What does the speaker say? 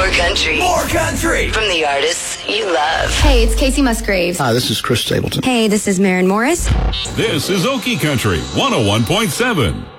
More country. More country. From the artists you love. Hey, it's Casey Musgraves. Hi, this is Chris Stapleton. Hey, this is Maren Morris. This is Okie Country 101.7.